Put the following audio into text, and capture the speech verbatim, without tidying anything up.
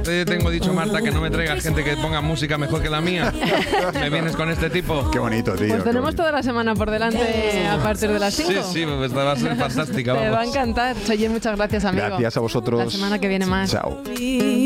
te tengo dicho, Marta, que no me traigas gente que ponga música mejor que la mía. Me vienes con este tipo. Qué bonito, tío. Pues tenemos toda la semana por delante a partir de las cinco. Sí, sí, pues va a ser fantástica. Te Vamos. va a encantar. Oye, muchas gracias, amigo. Gracias a vosotros. La semana que viene más. Chao.